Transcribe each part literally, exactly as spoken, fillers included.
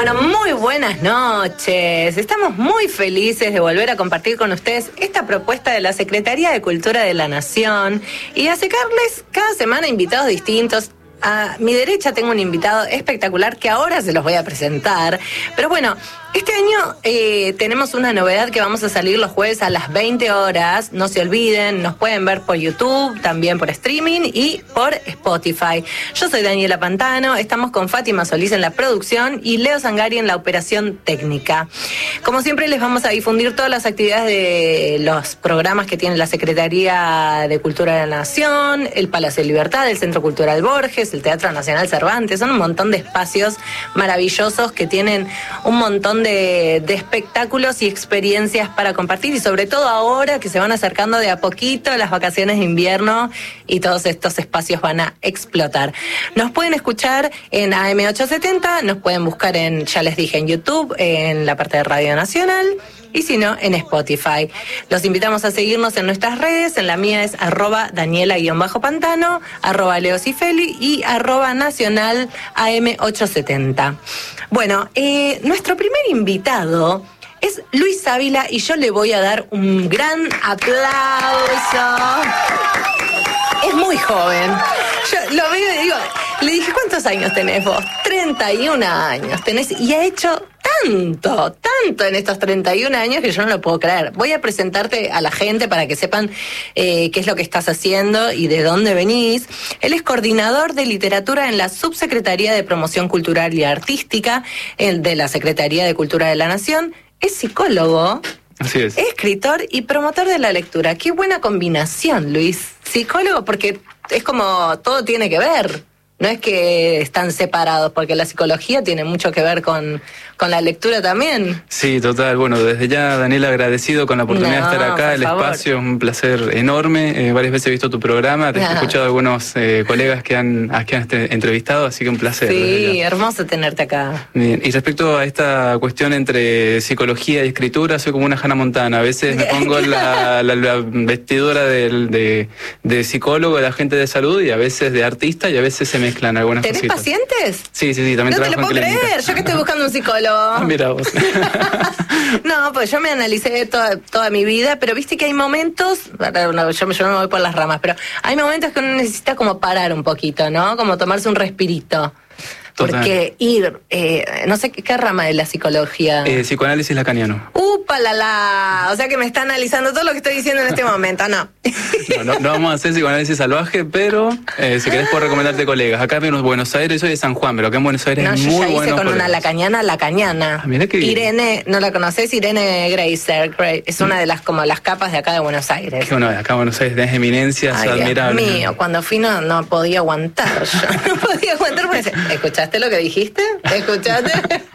Bueno, muy buenas noches. Estamos muy felices de volver a compartir con ustedes esta propuesta de la Secretaría de Cultura de la Nación y acercarles cada semana invitados distintos. A mi derecha tengo un invitado espectacular que ahora se los voy a presentar. Pero bueno, este año eh, tenemos una novedad que vamos a salir los jueves a las veinte horas. No se olviden, nos pueden ver por YouTube, también por streaming y por Spotify. Yo soy Daniela Pantano, estamos con Fátima Solís en la producción y Leo Zangari en la operación técnica. Como siempre les vamos a difundir todas las actividades de los programas que tiene la Secretaría de Cultura de la Nación, el Palacio de Libertad, el Centro Cultural Borges, el Teatro Nacional Cervantes. Son un montón de espacios maravillosos que tienen un montón de, de espectáculos y experiencias para compartir, y sobre todo ahora que se van acercando de a poquito las vacaciones de invierno y todos estos espacios van a explotar. Nos pueden escuchar en A M ochocientos setenta, nos pueden buscar en, ya les dije, en YouTube, en la parte de Radio Nacional, y si no, en Spotify. Los invitamos a seguirnos en nuestras redes. En la mía es arroba Daniela-Pantano, arroba Leocifeli y arroba Nacional A M ochocientos setenta. Bueno, eh, nuestro primer invitado es Luis Ávila y yo le voy a dar un gran aplauso. Es muy joven. Yo lo veo y digo, le dije, ¿cuántos años tenés vos? treinta y un años tenés y ha hecho tanto, tanto en estos treinta y un años que yo no lo puedo creer. Voy a presentarte a la gente para que sepan eh, qué es lo que estás haciendo y de dónde venís. Él es coordinador de literatura en la Subsecretaría de Promoción Cultural y Artística el de la Secretaría de Cultura de la Nación. Es psicólogo. Así es. Escritor y promotor de la lectura. Qué buena combinación, Luis. Psicólogo, porque es como todo tiene que ver. No es que están separados, porque la psicología tiene mucho que ver con, con la lectura también. Sí, total. Bueno, desde ya, Daniela, agradecido con la oportunidad no, de estar acá, el favor. espacio, un placer enorme. Eh, varias veces he visto tu programa, te he escuchado a algunos eh, colegas que han, que han entrevistado, así que un placer. Sí, hermoso tenerte acá. Bien. Y respecto a esta cuestión entre psicología y escritura, soy como una Hannah Montana. A veces me pongo la, la, la vestidura del, de, de psicólogo, de agente de salud, y a veces de artista, y a veces se me mezclan algunas ¿Tenés cositas. pacientes? Sí, sí, sí, también no te lo trabajo puedo en clínica. creer, yo que estoy buscando un psicólogo. Ah, mira vos. No, pues yo me analicé toda, toda mi vida, pero viste que hay momentos, no, yo, yo me voy por las ramas, pero hay momentos que uno necesita como parar un poquito, ¿no? Como tomarse un respirito. Total. Porque ir, eh, no sé qué, qué rama de la psicología. Eh, psicoanálisis lacaniano. ¡Upa la la! O sea que me está analizando todo lo que estoy diciendo en este momento, ¿no? No, no, no vamos a hacer psicoanálisis salvaje, pero eh, si querés puedo recomendarte colegas. Acá en Buenos Aires, soy de San Juan, pero acá en Buenos Aires No, es yo muy ya hice bueno. con una lacaniana, lacaniana. Ah, mirá qué bien. Irene, ¿no la conocés? Irene Grazer, Gra- es una de las como las capas de acá de Buenos Aires. Que bueno, acá en Buenos Aires tenés eminencias Ay, Dios admirables. mío, cuando fui no, no podía aguantar. Yo no podía aguantar porque decía, ¿escuchaste lo que dijiste? ¿Escuchaste?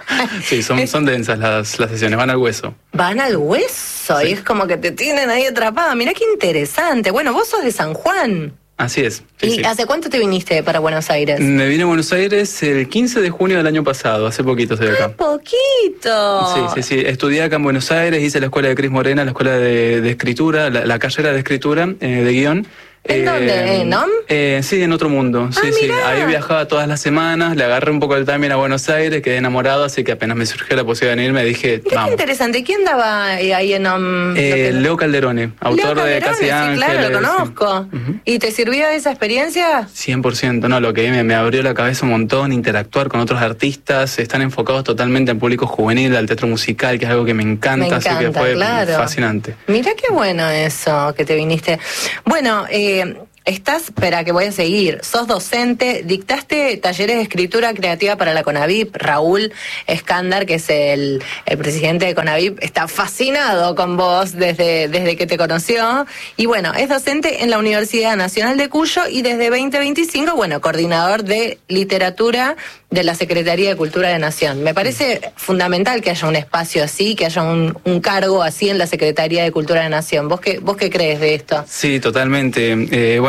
Sí, son, son densas las, las sesiones, van al hueso. Van al hueso, Sí. y es como que te tienen ahí atrapada. Mirá qué interesante. Bueno, vos sos de San Juan. Así es. Sí, ¿Y sí. hace cuánto te viniste para Buenos Aires? Me vine a Buenos Aires el quince de junio del año pasado, hace poquito estoy acá. Poquito. Sí, sí, sí. Estudié acá en Buenos Aires, hice la escuela de Cris Morena, la escuela de, de escritura, la, la carrera de escritura, eh, de guión. ¿En dónde? ¿En N O M? Eh, sí, en Otro Mundo. Sí, Ah, sí. mirá. Ahí viajaba todas las semanas, le agarré un poco el timing a Buenos Aires, quedé enamorado, así que apenas me surgió la posibilidad de irme, dije, Mirá qué vamos. interesante. ¿Quién daba ahí en N O M? Eh, Leo Calderone, autor Leo de Calderone, Casi sí, Ángeles. claro, lo conozco. Sí. Ujú. ¿Y te sirvió esa experiencia? cien por ciento, no, lo que me, me abrió la cabeza un montón, interactuar con otros artistas, están enfocados totalmente al público juvenil, al teatro musical, que es algo que me encanta, Me así que encanta, fue claro. fascinante. Mirá qué bueno eso, que te viniste. Bueno, eh... Estás, espera que voy a seguir, sos docente, dictaste talleres de escritura creativa para la CONAVIP. Raúl Escándar, que es el, el presidente de CONAVIP, está fascinado con vos desde, desde que te conoció. Y bueno, es docente en la Universidad Nacional de Cuyo y desde veinte veinticinco, bueno, coordinador de literatura de la Secretaría de Cultura de Nación. Me parece fundamental que haya un espacio así, que haya un, un cargo así en la Secretaría de Cultura de Nación. ¿Vos qué, vos qué crees de esto? Sí, totalmente. Eh, bueno,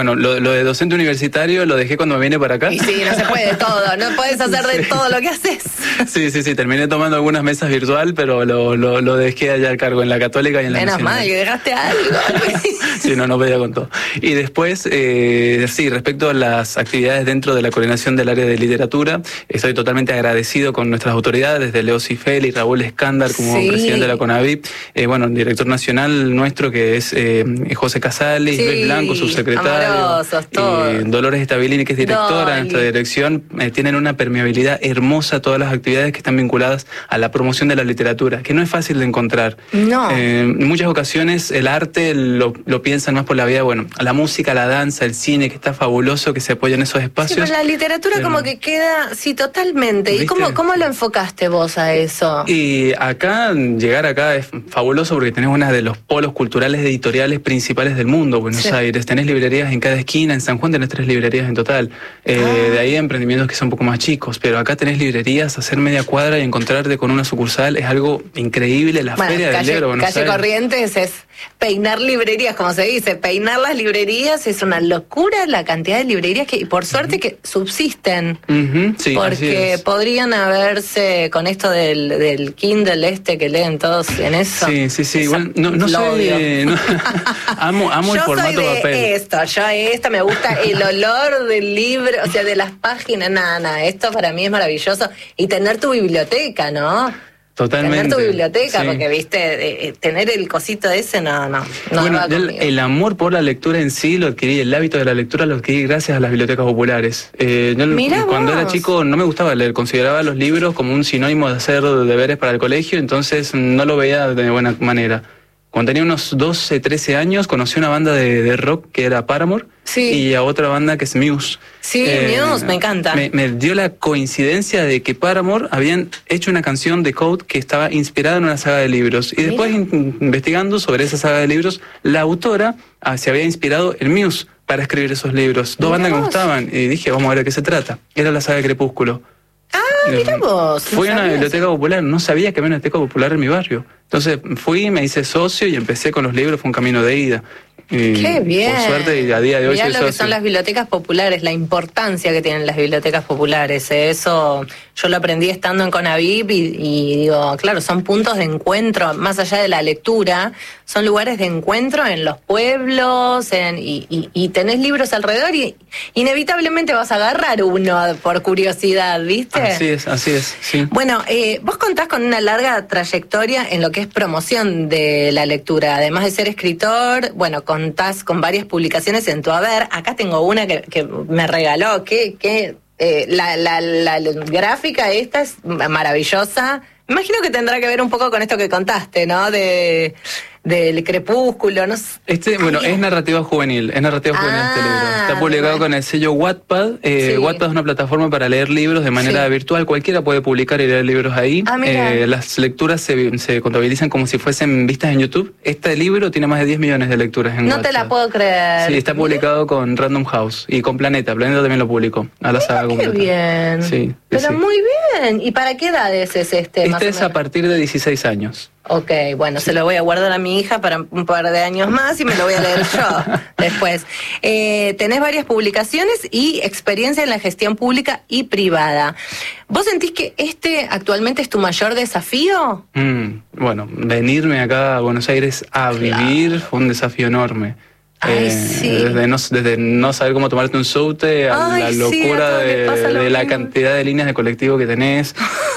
bueno, lo, lo de docente universitario lo dejé cuando me vine para acá. Y sí, no se puede todo, no puedes hacer de sí. todo lo que haces. Sí, sí, sí, terminé tomando algunas mesas virtual, pero lo, lo, lo dejé allá al cargo en la Católica y en la Menos Nacional. mal que dejaste algo. Sí, no, no podía con todo. Y después, eh, sí, respecto a las actividades dentro de la coordinación del área de literatura, estoy totalmente agradecido con nuestras autoridades, desde Leo Cifeli, Raúl Escándar como sí. presidente de la CONAVIP, eh, bueno, el director nacional nuestro que es eh, José Casales, sí, Luis Blanco, subsecretario, amorosos, eh, Dolores Estabilini, que es directora Dolly. de nuestra dirección, eh, tienen una permeabilidad hermosa a todas las actividades que están vinculadas a la promoción de la literatura, que no es fácil de encontrar. No. Eh, en muchas ocasiones el arte lo, lo piensan más por la vía, bueno, la música, la danza, el cine, que está fabuloso, que se apoya en esos espacios. Sí, pero la literatura pero, como que queda, sí, totalmente. ¿Viste? ¿Y cómo, cómo lo enfocaste vos a eso? Y acá, llegar acá es fabuloso porque tenés uno de los polos culturales editoriales principales del mundo, Buenos sí. Aires. Tenés librerías en cada esquina, en San Juan tenés tres librerías en total. Eh, ah. De ahí emprendimientos que son un poco más chicos, pero acá tenés librerías, hacer media cuadra y encontrarte con una sucursal es algo increíble. La bueno, Feria calle, del Libro Buenos Calle Aires. Corrientes es peinar librerías, como se dice, peinar las librerías es una locura la cantidad de librerías que, y por suerte, uh-huh. que subsisten. Uh-huh. Sí, porque podrían haberse, con esto del, del Kindle este que leen todos en eso. Sí, sí, sí. Igual, no, no soy de, no, amo, amo el yo formato soy de papel. esto, yo esto, me gusta el olor del libro, o sea, de las páginas, nada, nada, esto para mí es maravilloso. Y tener tu biblioteca, ¿no? Totalmente. Tener tu biblioteca, sí. porque, viste, eh, tener el cosito ese, no, no. no bueno, el, el amor por la lectura en sí lo adquirí, el hábito de la lectura lo adquirí gracias a las bibliotecas populares. Eh, yo, Mirá cuando vos. era chico no me gustaba leer, consideraba los libros como un sinónimo de hacer deberes para el colegio, entonces no lo veía de buena manera. Cuando tenía unos doce, trece años, conocí una banda de, de rock que era Paramore sí. y a otra banda que es Muse. Sí, eh, Muse, me encanta. Me, me dio la coincidencia de que Paramore habían hecho una canción de Code que estaba inspirada en una saga de libros. Y después, in, investigando sobre esa saga de libros, la autora ah, se había inspirado en Muse para escribir esos libros. Dos bandas que me gustaban y dije, vamos a ver de qué se trata. Era la saga de Crepúsculo. Ah, mira vos. Fui a una biblioteca popular, no sabía que había una biblioteca popular en mi barrio. Entonces fui, me hice socio y empecé con los libros, fue un camino de ida. Y ¡qué bien! Por suerte, y a día de hoy Mirá soy lo que socio. son las bibliotecas populares, la importancia que tienen las bibliotecas populares. Eso yo lo aprendí estando en CONAVIP y, y digo, claro, son puntos de encuentro, más allá de la lectura, son lugares de encuentro en los pueblos, en, y, y, y tenés libros alrededor y inevitablemente vas a agarrar uno por curiosidad, ¿viste? Así es, así es, sí. Bueno, eh, vos contás con una larga trayectoria en lo que es promoción de la lectura, además de ser escritor, bueno, contás con varias publicaciones en tu haber. Acá tengo una que, que me regaló, que, que eh, la, la, la, la gráfica esta es maravillosa. Imagino que tendrá que ver un poco con esto que contaste, ¿no? De del Crepúsculo, no sé. Este, bueno, es narrativa juvenil, es narrativa ah, juvenil este libro. Está publicado bueno. con el sello Wattpad. Eh, sí. Wattpad es una plataforma para leer libros de manera sí. virtual. Cualquiera puede publicar y leer libros ahí. Ah, eh, las lecturas se, se contabilizan como si fuesen vistas en YouTube. Este libro tiene más de diez millones de lecturas en No Wattpad. te la puedo creer. Sí, está publicado con Random House y con Planeta. Planeta también lo publicó a la saga completa. Qué bien. Sí, Pero sí. muy bien. ¿Y para qué edades es este? Este más es a partir de dieciséis años. Ok, bueno, sí. se lo voy a guardar a mi hija para un par de años más y me lo voy a leer yo después. Eh, tenés varias publicaciones y experiencia en la gestión pública y privada. ¿Vos sentís que este actualmente es tu mayor desafío? Mm, bueno, venirme acá a Buenos Aires a claro. vivir fue un desafío enorme. Ay, eh, sí. desde, no, desde no saber cómo tomarte un subte a Ay, la sí, locura a de, de la mismo. cantidad de líneas de colectivo que tenés.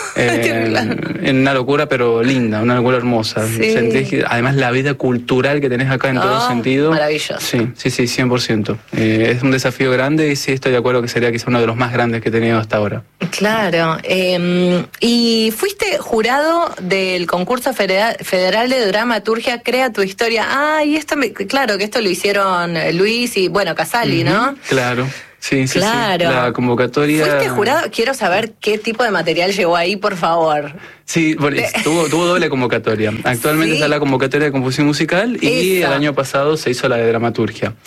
Eh, claro. En una locura pero linda, una locura hermosa. Sí. Sentís que, además la vida cultural que tenés acá en oh, todo sentido. Maravilloso. Sí, sí, sí, cien por ciento. Eh, es un desafío grande y sí estoy de acuerdo que sería quizá uno de los más grandes que he tenido hasta ahora. Claro. Eh, y fuiste jurado del concurso federal, federal de dramaturgia Crea tu historia. Ah, y esto, me, claro, que esto lo hicieron Luis y, bueno, Casali, uh-huh, ¿no? Claro. Sí, sí, claro. sí. La convocatoria. ¿Fuiste jurado? Quiero saber qué tipo de material llegó ahí, por favor. Sí, bueno, tuvo, tuvo doble convocatoria. Actualmente ¿sí? está la convocatoria de composición musical y Eso. el año pasado se hizo la de dramaturgia.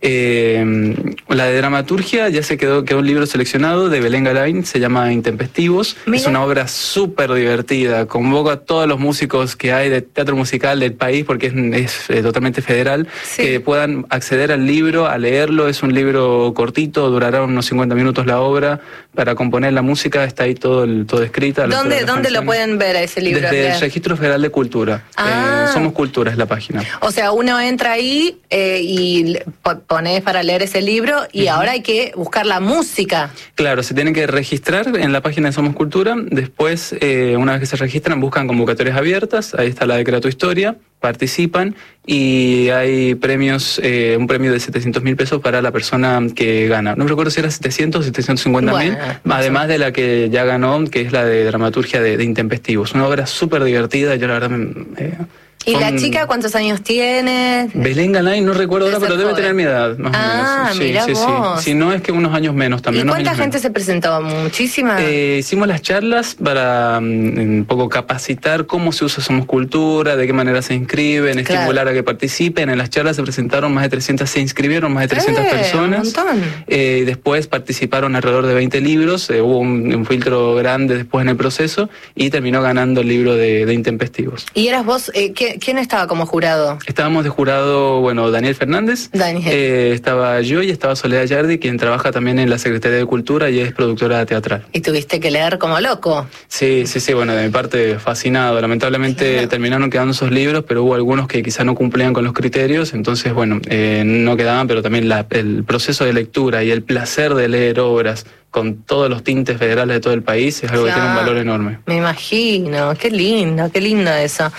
Eh, la de dramaturgia ya se quedó, quedó un libro seleccionado de Belén Galain, se llama Intempestivos. Mira. Es una obra súper divertida, convoca a todos los músicos que hay de teatro musical del país, porque es, es eh, totalmente federal, sí. que puedan acceder al libro, a leerlo. Es un libro cortito, durará unos cincuenta minutos la obra. Para componer la música está ahí todo, el, todo escrita. ¿Dónde, ¿dónde lo pueden ver a ese libro? Desde el Registro Federal de Cultura. Ah. Eh, Somos Cultura es la página. O sea, uno entra ahí eh, y pones para leer ese libro y uh-huh. ahora hay que buscar la música. Claro, se tienen que registrar en la página de Somos Cultura. Después, eh, una vez que se registran, buscan convocatorias abiertas. Ahí está la de Crea tu Historia. Participan y hay premios, eh, un premio de setecientos mil pesos para la persona que gana. No me recuerdo si era setecientos o setecientos cincuenta mil, bueno, además de la que ya ganó, que es la de dramaturgia de, de Intempestivos. Una obra súper divertida, yo la verdad me... Eh, ¿Y la chica cuántos años tiene? Belén Galain, no recuerdo ahora, pero debe tener mi edad, más ah, o menos. Sí, mira sí, vos. sí. Si no es que unos años menos también. ¿Y cuánta gente menos. se presentó? ¿Muchísima? Eh, hicimos las charlas para um, un poco capacitar cómo se usa Somos Cultura, de qué manera se inscriben, claro. estimular a que participen. En las charlas se presentaron más de trescientas, se inscribieron más de trescientas eh, personas. Un montón. Eh, después participaron alrededor de veinte libros, eh, hubo un, un filtro grande después en el proceso y terminó ganando el libro de, de Intempestivos. ¿Y eras vos? Eh, ¿Quién estaba como jurado? Estábamos de jurado, bueno, Daniel Fernández, Daniel. Eh, estaba yo y estaba Soledad Yardi, quien trabaja también en la Secretaría de Cultura y es productora teatral. ¿Y tuviste que leer como loco? Sí, sí, sí, bueno, de mi parte fascinado. Lamentablemente claro. terminaron quedando esos libros, pero hubo algunos que quizá no cumplían con los criterios, entonces, bueno, eh, no quedaban, pero también la, el proceso de lectura y el placer de leer obras con todos los tintes federales de todo el país es algo claro. que tiene un valor enorme. Me imagino, qué lindo, qué lindo eso.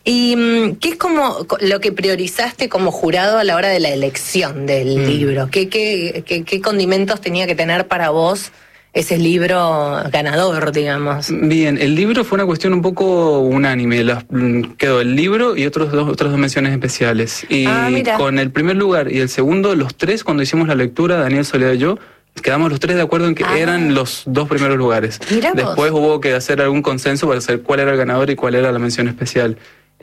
¿Y qué es como lo que priorizaste como jurado a la hora de la elección del mm. libro? ¿Qué, qué, qué, ¿Qué condimentos tenía que tener para vos ese libro ganador, digamos? Bien, el libro fue una cuestión un poco unánime. Las, quedó el libro y otros dos, otras dos menciones especiales. Y ah, con el primer lugar y el segundo, los tres, cuando hicimos la lectura, Daniel, Soledad y yo, quedamos los tres de acuerdo en que ah. eran los dos primeros lugares. Mirá Después vos. hubo que hacer algún consenso para saber cuál era el ganador y cuál era la mención especial.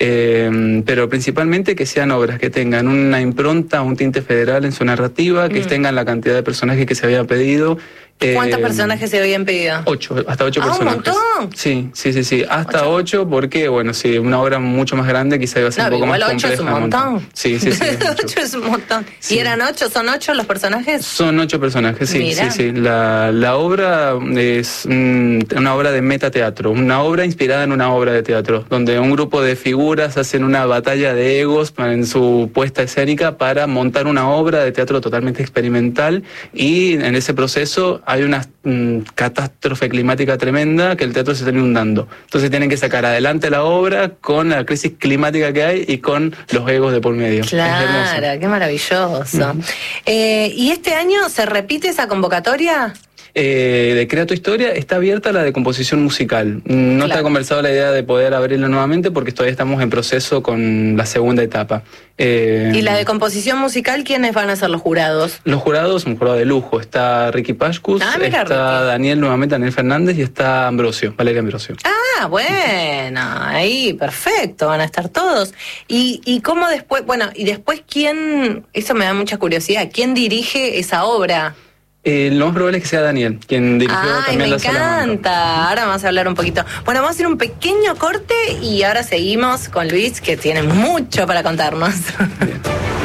Eh, pero principalmente que sean obras que tengan una impronta, un tinte federal en su narrativa, que mm. tengan la cantidad de personajes que se había pedido. ¿Cuántos eh, personajes se habían pedido? Ocho, hasta ocho ah, personajes. ¿Un montón? Sí, sí, sí, sí. Hasta ocho, ocho porque, bueno, si una obra mucho más grande quizá iba a ser no, un poco más compleja. ocho es un montón. Sí, sí, sí. Es ocho es un montón. Sí. ¿Y eran ocho? ¿Son ocho los personajes? Son ocho personajes, sí, Mirá. sí, sí. La, la obra es mm, una obra de metateatro, una obra inspirada en una obra de teatro, donde un grupo de figuras hacen una batalla de egos en su puesta escénica para montar una obra de teatro totalmente experimental y en ese proceso hay una mm, catástrofe climática tremenda que el teatro se está inundando. Entonces tienen que sacar adelante la obra con la crisis climática que hay y con los egos de por medio. Claro, qué maravilloso. Uh-huh. eh, ¿Y este año se repite esa convocatoria? Eh, de Crea tu Historia está abierta la de composición musical. No claro. está conversado la idea de poder abrirla nuevamente porque todavía estamos en proceso con la segunda etapa. Eh, ¿Y la de composición musical quiénes van a ser los jurados? Los jurados, un jurado de lujo. Está Ricky Pashkus, ah, mira, está Ricky. Daniel, nuevamente Daniel Fernández y está Ambrosio, Valeria Ambrosio. Ah, bueno, ahí, perfecto, van a estar todos. ¿Y, y cómo después, bueno, y después quién, eso me da mucha curiosidad, quién dirige esa obra? Eh, lo más probable es que sea Daniel, quien dirigió Ay, también me la Salamanca. encanta. Ahora vamos a hablar un poquito. Bueno, vamos a hacer un pequeño corte y ahora seguimos con Luis, que tiene mucho para contarnos. Bien.